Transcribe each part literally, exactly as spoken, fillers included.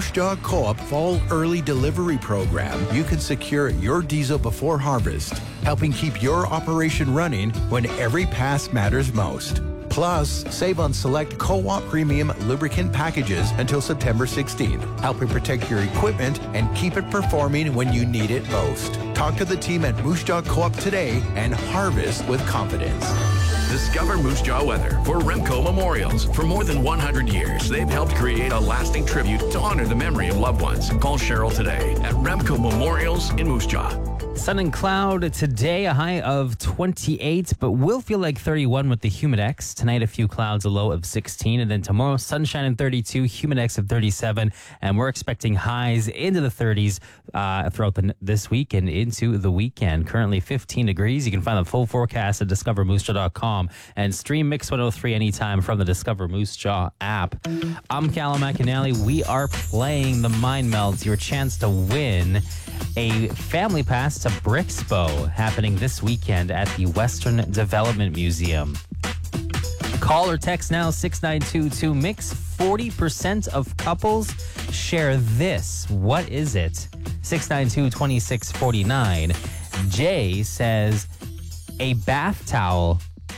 Moose Jaw Co-op Fall Early Delivery Program, you can secure your diesel before harvest, helping keep your operation running when every pass matters most. Plus, save on select Co-op Premium lubricant packages until September sixteenth, helping protect your equipment and keep it performing when you need it most. Talk to the team at Moose Jaw Co-op today and harvest with confidence. Discover Moose Jaw Weather for Remco Memorials. For more than one hundred years, they've helped create a lasting tribute to honor the memory of loved ones. Call Cheryl today at Remco Memorials in Moose Jaw. Sun and cloud today, a high of twenty-eight, but will feel like thirty-one with the Humidex. Tonight, a few clouds, a low of sixteen. And then tomorrow, sunshine and thirty-two, Humidex of thirty-seven. And we're expecting highs into the thirties uh, throughout the, this week and into the weekend. Currently fifteen degrees. You can find the full forecast at discover moose jaw dot com and stream Mix one oh three anytime from the Discover Moose Jaw app. I'm Callum McAnally. We are playing the Mind Melds, your chance to win a family pass to Brixpo, happening this weekend at the Western Development Museum. Call or text now, six nine two two mix. forty percent of couples share this. What is it? six nine two, two six four nine. Jay says a bath towel.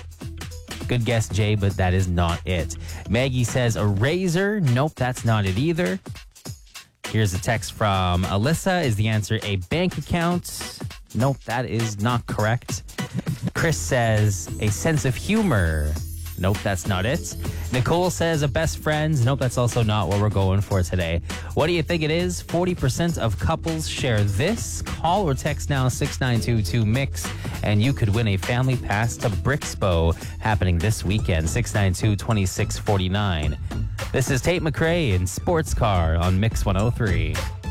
Good guess, Jay, but that is not it. Maggie says a razor. Nope, that's not it either. Here's a text from Alyssa. Is the answer a bank account? Nope, that is not correct. Chris says a sense of humor. Nope, that's not it. Nicole says a best friend. Nope, that's also not what we're going for today. What do you think it is? forty percent of couples share this. Call or text now, six nine two two mix, and you could win a family pass to Brixpo, happening this weekend, six nine two, two six four nine. This is Tate McRae in Sports Car on Mix one oh three.